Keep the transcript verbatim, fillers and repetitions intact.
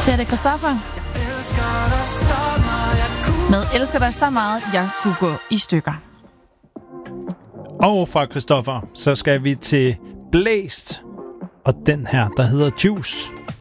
Det er det Christoffer. Med elsker dig så meget, jeg kunne gå i stykker. Og fra Christoffer, så skal vi til Blæst. Og den her, der hedder Juice.